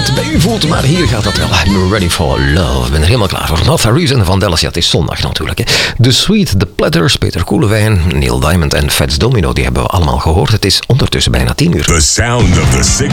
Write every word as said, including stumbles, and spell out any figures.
dat bij u voelt, maar hier gaat dat wel. I'm ready for love. Ik ben er helemaal klaar voor. Not a Reason van Dallas. Ja, het is zondag natuurlijk. Hè. The Sweet, The Platters, Peter Koelewijn, Neil Diamond en Fats Domino, die hebben we allemaal gehoord. Het is ondertussen bijna tien uur. The sound of the six